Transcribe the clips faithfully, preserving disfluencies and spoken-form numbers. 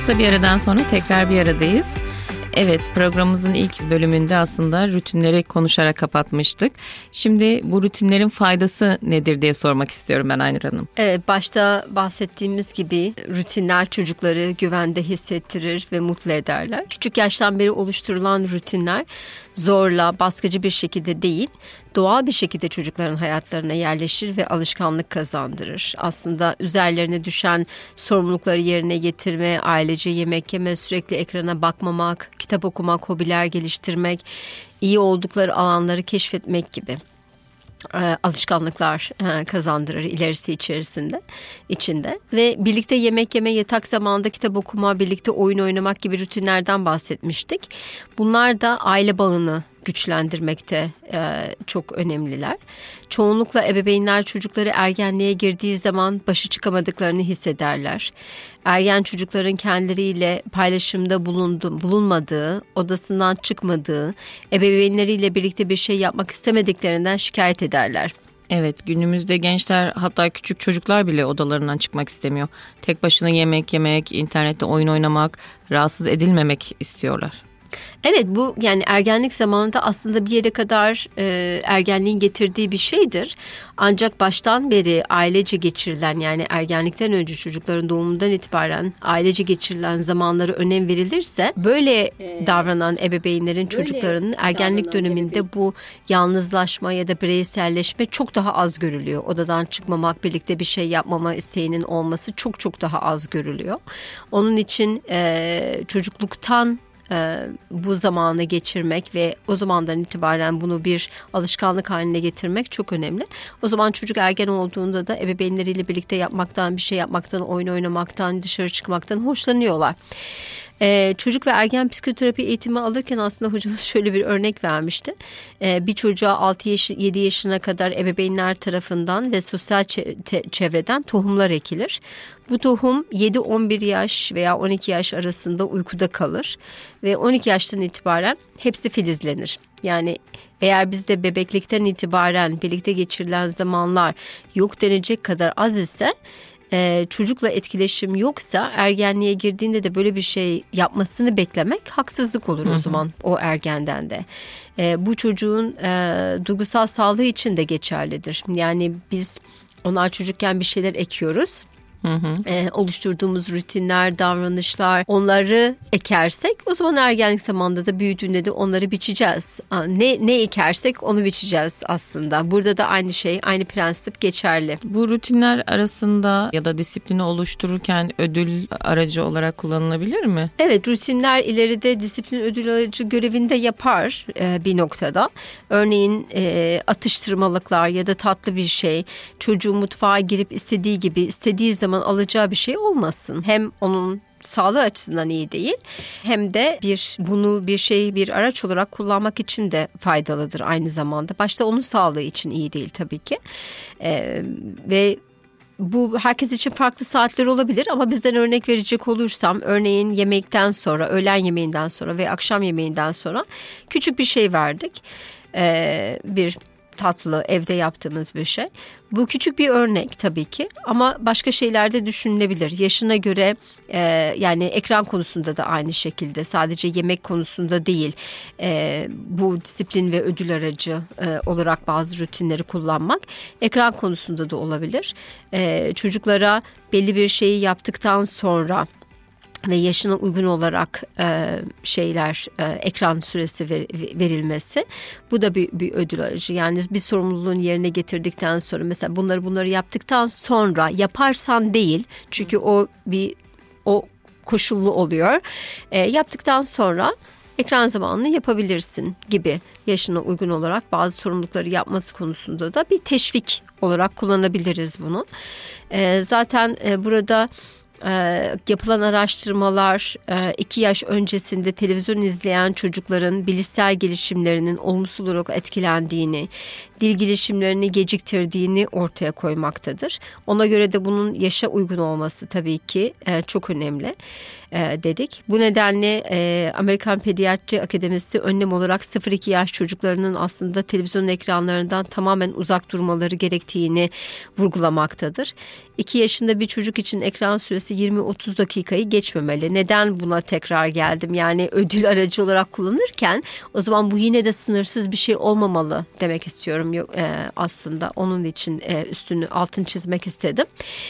Kısa bir aradan sonra tekrar bir aradayız. Evet, programımızın ilk bölümünde aslında rutinleri konuşarak kapatmıştık. Şimdi bu rutinlerin faydası nedir diye sormak istiyorum ben Aynur Hanım. Evet, başta bahsettiğimiz gibi rutinler çocukları güvende hissettirir ve mutlu ederler. Küçük yaştan beri oluşturulan rutinler zorla, baskıcı bir şekilde değil, doğal bir şekilde çocukların hayatlarına yerleşir ve alışkanlık kazandırır. Aslında üzerlerine düşen sorumlulukları yerine getirme, ailece yemek yeme, sürekli ekrana bakmamak, kitap okumak, hobiler geliştirmek, iyi oldukları alanları keşfetmek gibi alışkanlıklar kazandırır ilerisi içerisinde içinde ve birlikte yemek yeme, yatak zamanında kitap okuma, birlikte oyun oynamak gibi rutinlerden bahsetmiştik. Bunlar da aile bağını güçlendirmekte e, çok önemliler. Çoğunlukla ebeveynler çocukları ergenliğe girdiği zaman başa çıkamadıklarını hissederler. Ergen çocukların kendileriyle paylaşımda bulundu, bulunmadığı, odasından çıkmadığı, ebeveynleriyle birlikte bir şey yapmak istemediklerinden şikayet ederler. Evet, günümüzde gençler, hatta küçük çocuklar bile odalarından çıkmak istemiyor. Tek başına yemek yemek, internette oyun oynamak, rahatsız edilmemek istiyorlar. Evet, bu yani ergenlik zamanında aslında bir yere kadar e, ergenliğin getirdiği bir şeydir. Ancak baştan beri ailece geçirilen, yani ergenlikten önce çocukların doğumundan itibaren ailece geçirilen zamanlara önem verilirse böyle ee, davranan ebeveynlerin çocuklarının ergenlik döneminde ebeveyn. bu yalnızlaşma ya da bireyselleşme çok daha az görülüyor. Odadan çıkmamak, birlikte bir şey yapmama isteğinin olması çok çok daha az görülüyor. Onun için e, çocukluktan bu zamanı geçirmek ve o zamandan itibaren bunu bir alışkanlık haline getirmek çok önemli. O zaman çocuk ergen olduğunda da ebeveynleriyle birlikte yapmaktan, bir şey yapmaktan, oyun oynamaktan, dışarı çıkmaktan hoşlanıyorlar. Ee, çocuk ve ergen psikoterapi eğitimi alırken aslında hocamız şöyle bir örnek vermişti. Ee, bir çocuğa altı yedi yaşına kadar ebeveynler tarafından ve sosyal çevreden tohumlar ekilir. Bu tohum yedi on bir yaş veya on iki yaş arasında uykuda kalır ve on iki yaştan itibaren hepsi filizlenir. Yani eğer bizde bebeklikten itibaren birlikte geçirilen zamanlar yok denecek kadar az ise, Ee, çocukla etkileşim yoksa ergenliğe girdiğinde de böyle bir şey yapmasını beklemek haksızlık olur, hı hı. o zaman o ergenden de. Ee, bu çocuğun e, duygusal sağlığı için de geçerlidir. Yani biz onlar çocukken bir şeyler ekiyoruz. Hı hı. Ee, oluşturduğumuz rutinler, davranışlar, onları ekersek o zaman ergenlik zamanında da büyüdüğünde de onları biçeceğiz. Ne ne ekersek onu biçeceğiz aslında. Burada da aynı şey, aynı prensip geçerli. Bu rutinler arasında ya da disiplini oluştururken ödül aracı olarak kullanılabilir mi? Evet, rutinler ileride disiplin ödül aracı görevinde yapar e, bir noktada. Örneğin e, atıştırmalıklar ya da tatlı bir şey, çocuğu mutfağa girip istediği gibi istediği zaman alacağı bir şey olmasın. Hem onun sağlığı açısından iyi değil, hem de bir bunu bir şey bir araç olarak kullanmak için de faydalıdır aynı zamanda. Başta onun sağlığı için iyi değil tabii ki. Ee, ve bu herkes için farklı saatler olabilir ama bizden örnek verecek olursam, örneğin yemekten sonra, öğlen yemeğinden sonra ve akşam yemeğinden sonra küçük bir şey verdik. Ee, bir tatlı, evde yaptığımız bir şey. Bu küçük bir örnek tabii ki ama başka şeyler de düşünülebilir. Yaşına göre e, yani ekran konusunda da aynı şekilde, sadece yemek konusunda değil, e, bu disiplin ve ödül aracı e, olarak bazı rutinleri kullanmak ekran konusunda da olabilir. E, çocuklara belli bir şeyi yaptıktan sonra ve yaşına uygun olarak e, şeyler e, ekran süresi ver, verilmesi, bu da bir, bir ödül aracı. Yani bir sorumluluğun yerine getirdikten sonra, mesela bunları bunları yaptıktan sonra, yaparsan değil çünkü o bir o koşullu oluyor, e, yaptıktan sonra ekran zamanını yapabilirsin gibi, yaşına uygun olarak bazı sorumlulukları yapması konusunda da bir teşvik olarak kullanabiliriz bunu. E, zaten e, burada Ee, yapılan araştırmalar e, iki yaş öncesinde televizyon izleyen çocukların bilişsel gelişimlerinin olumsuz olarak etkilendiğini, dil gelişimlerini geciktirdiğini ortaya koymaktadır. Ona göre de bunun yaşa uygun olması tabii ki e, çok önemli. e, dedik. Bu nedenle e, Amerikan Pediatri Akademisi önlem olarak sıfır iki yaş çocuklarının aslında televizyon ekranlarından tamamen uzak durmaları gerektiğini vurgulamaktadır. iki yaşında bir çocuk için ekran süresi yirmi otuz dakikayı geçmemeli. Neden buna tekrar geldim? Yani ödül aracı olarak kullanırken o zaman bu yine de sınırsız bir şey olmamalı demek istiyorum e, aslında. Onun için e, üstünü altın çizmek istedim.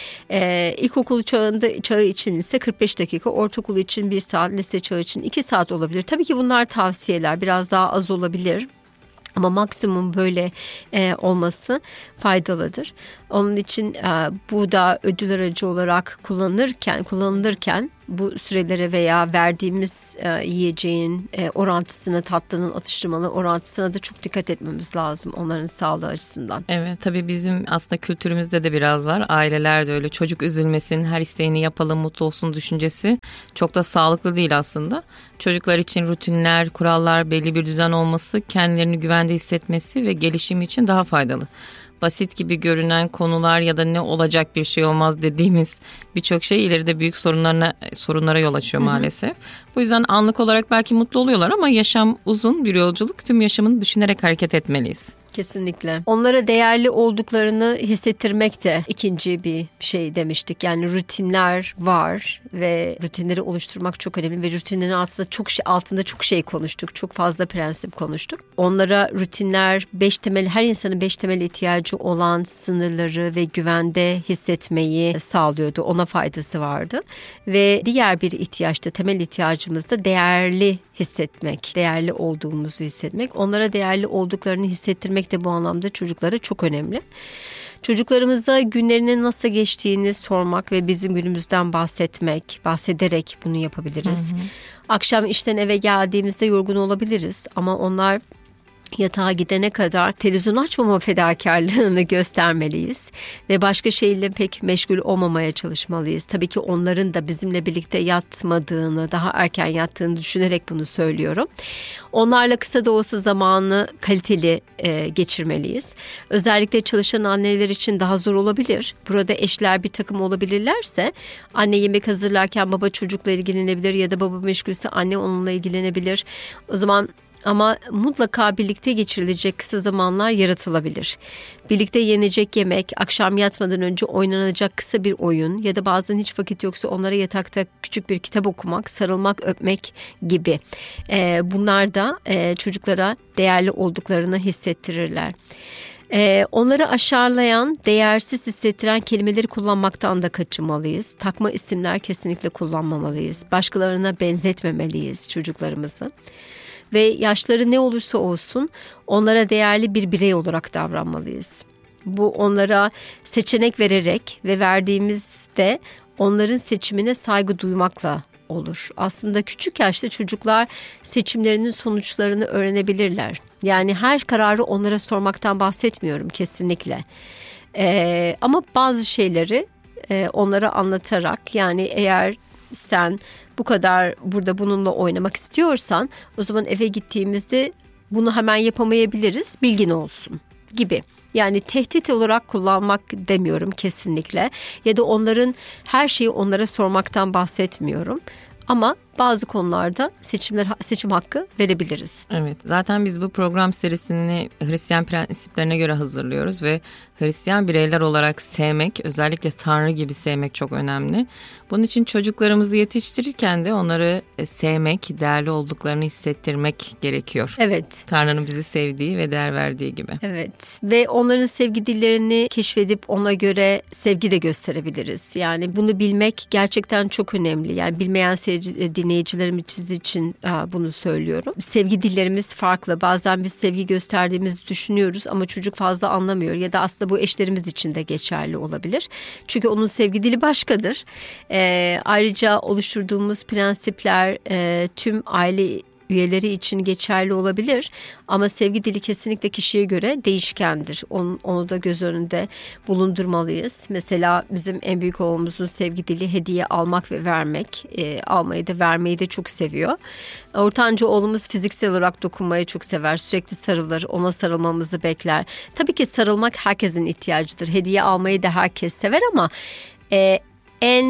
E, ilkokul çağında çağı için ise kırk beş dakika, ortaokul için bir saat, lise çağı için iki saat olabilir. Tabii ki bunlar tavsiyeler, biraz daha az olabilir. Ama maksimum böyle e, olması faydalıdır. Onun için e, bu da ödül aracı olarak kullanırken kullanılırken bu sürelere veya verdiğimiz e, yiyeceğin e, orantısına, tatlının atıştırmalı orantısına da çok dikkat etmemiz lazım onların sağlığı açısından. Evet, tabii bizim aslında kültürümüzde de biraz var. Ailelerde öyle çocuk üzülmesin, her isteğini yapalım, mutlu olsun düşüncesi çok da sağlıklı değil aslında. Çocuklar için rutinler, kurallar, belli bir düzen olması, kendilerini güvende hissetmesi ve gelişimi için daha faydalı. Basit gibi görünen konular ya da ne olacak bir şey olmaz dediğimiz birçok şey ileride büyük sorunlarına sorunlara yol açıyor maalesef. Hı hı. Bu yüzden anlık olarak belki mutlu oluyorlar ama yaşam uzun bir yolculuk. Tüm yaşamını düşünerek hareket etmeliyiz. Kesinlikle. Onlara değerli olduklarını hissettirmek de ikinci bir şey demiştik. Yani rutinler var ve rutinleri oluşturmak çok önemli ve rutinlerin altında çok şey, altında çok şey konuştuk. Çok fazla prensip konuştuk. Onlara rutinler, beş temel, her insanın beş temel ihtiyacı olan sınırları ve güvende hissetmeyi sağlıyordu. Ona faydası vardı. Ve diğer bir ihtiyaçta, temel ihtiyacımız da değerli hissetmek, değerli olduğumuzu hissetmek. Onlara değerli olduklarını hissettirmek de bu anlamda çocuklara çok önemli. Çocuklarımıza günlerinin nasıl geçtiğini sormak ve bizim günümüzden bahsetmek, bahsederek bunu yapabiliriz. Hı hı. Akşam işten eve geldiğimizde yorgun olabiliriz ama onlar yatağa gidene kadar televizyon açmama fedakarlığını göstermeliyiz ve başka şeyle pek meşgul olmamaya çalışmalıyız. Tabii ki onların da bizimle birlikte yatmadığını, daha erken yattığını düşünerek bunu söylüyorum. Onlarla kısa da olsa zamanı kaliteli e, geçirmeliyiz. Özellikle çalışan anneler için daha zor olabilir. Burada eşler bir takım olabilirlerse anne yemek hazırlarken baba çocukla ilgilenebilir ya da baba meşgulse anne onunla ilgilenebilir. O zaman ama mutlaka birlikte geçirilecek kısa zamanlar yaratılabilir. Birlikte yenecek yemek, akşam yatmadan önce oynanacak kısa bir oyun ya da bazen hiç vakit yoksa onlara yatakta küçük bir kitap okumak, sarılmak, öpmek gibi. Ee, bunlar da e, çocuklara değerli olduklarını hissettirirler. Ee, onları aşağılayan, değersiz hissettiren kelimeleri kullanmaktan da kaçınmalıyız. Takma isimler kesinlikle kullanmamalıyız. Başkalarına benzetmemeliyiz çocuklarımızı. Ve yaşları ne olursa olsun onlara değerli bir birey olarak davranmalıyız. Bu onlara seçenek vererek ve verdiğimizde onların seçimine saygı duymakla olur. Aslında küçük yaşta çocuklar seçimlerinin sonuçlarını öğrenebilirler. Yani her kararı onlara sormaktan bahsetmiyorum kesinlikle. Ee, ama bazı şeyleri e, onlara anlatarak, yani eğer sen bu kadar burada bununla oynamak istiyorsan o zaman eve gittiğimizde bunu hemen yapamayabiliriz, bilgin olsun gibi. Yani tehdit olarak kullanmak demiyorum kesinlikle ya da onların her şeyi onlara sormaktan bahsetmiyorum. Ama bazı konularda seçimler seçim hakkı verebiliriz. Evet, zaten biz bu program serisini Hristiyan prensiplerine göre hazırlıyoruz ve Hristiyan bireyler olarak sevmek, özellikle Tanrı gibi sevmek çok önemli. Bunun için çocuklarımızı yetiştirirken de onları sevmek, değerli olduklarını hissettirmek gerekiyor. Evet. Tanrı'nın bizi sevdiği ve değer verdiği gibi. Evet. Ve onların sevgi dillerini keşfedip ona göre sevgi de gösterebiliriz. Yani bunu bilmek gerçekten çok önemli. Yani bilmeyen seyirci, dinleyicilerimiz için bunu söylüyorum. Sevgi dillerimiz farklı. Bazen biz sevgi gösterdiğimizi düşünüyoruz ama çocuk fazla anlamıyor ya da aslında bu eşlerimiz için de geçerli olabilir. Çünkü onun sevgi dili başkadır. Ee, ayrıca oluşturduğumuz prensipler e, tüm aile üyeleri için geçerli olabilir ama sevgi dili kesinlikle kişiye göre değişkendir. Onu, onu da göz önünde bulundurmalıyız. Mesela bizim en büyük oğlumuzun sevgi dili hediye almak ve vermek. E, almayı da vermeyi de çok seviyor. Ortanca oğlumuz fiziksel olarak dokunmayı çok sever. Sürekli sarılır, ona sarılmamızı bekler. Tabii ki sarılmak herkesin ihtiyacıdır. Hediye almayı da herkes sever ama e, en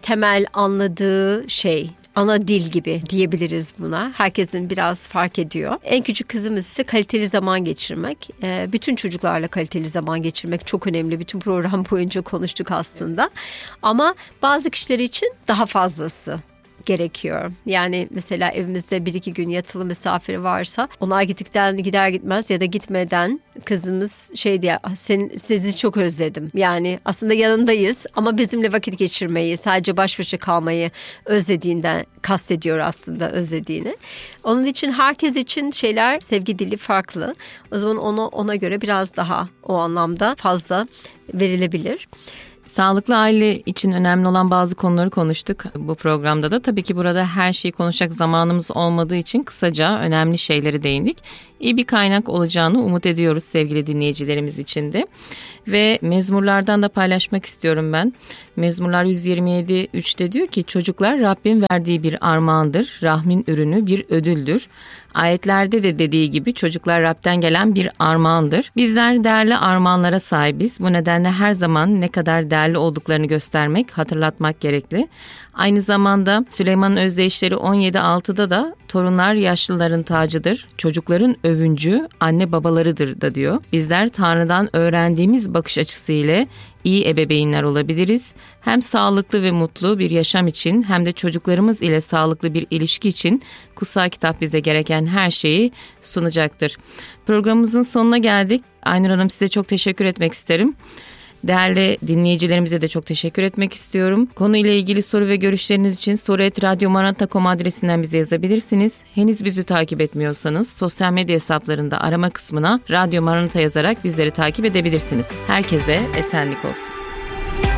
temel anladığı şey. Ana dil gibi diyebiliriz buna. Herkesin biraz fark ediyor. En küçük kızımız ise kaliteli zaman geçirmek. Ee, bütün çocuklarla kaliteli zaman geçirmek çok önemli. Bütün program boyunca konuştuk aslında. Ama bazı kişiler için daha fazlası gerekiyor. Yani mesela evimizde bir iki gün yatılı misafiri varsa onlar gittikten gider gitmez ya da gitmeden kızımız şey diye sen, sizi çok özledim. Yani aslında yanındayız ama bizimle vakit geçirmeyi, sadece baş başa kalmayı özlediğinden kastediyor aslında özlediğini. Onun için herkes için şeyler, sevgi dili farklı. O zaman ona, ona göre biraz daha o anlamda fazla verilebilir. Sağlıklı aile için önemli olan bazı konuları konuştuk bu programda da. Tabii ki burada her şeyi konuşacak zamanımız olmadığı için kısaca önemli şeyleri değindik. İyi bir kaynak olacağını umut ediyoruz sevgili dinleyicilerimiz için de. Ve mezmurlardan da paylaşmak istiyorum ben. Mezmurlar yüz yirmi yedi üçte diyor ki çocuklar Rabbin verdiği bir armağandır, rahmin ürünü bir ödüldür. Ayetlerde de dediği gibi çocuklar Rab'den gelen bir armağandır. Bizler değerli armağanlara sahibiz. Bu nedenle her zaman ne kadar değerli olduklarını göstermek, hatırlatmak gerekli. Aynı zamanda Süleyman'ın özdeyişleri on yedi altıda da torunlar yaşlıların tacıdır, çocukların övüncü anne babalarıdır da diyor. Bizler Tanrı'dan öğrendiğimiz bakış açısı ile iyi ebeveynler olabiliriz. Hem sağlıklı ve mutlu bir yaşam için hem de çocuklarımız ile sağlıklı bir ilişki için kutsal kitap bize gereken her şeyi sunacaktır. Programımızın sonuna geldik. Aynur Hanım, size çok teşekkür etmek isterim. Değerli dinleyicilerimize de çok teşekkür etmek istiyorum. Konuyla ilgili soru ve görüşleriniz için soru et radyo maranata nokta com adresinden bize yazabilirsiniz. Henüz bizi takip etmiyorsanız sosyal medya hesaplarında arama kısmına Radyo Maranata yazarak bizleri takip edebilirsiniz. Herkese esenlik olsun.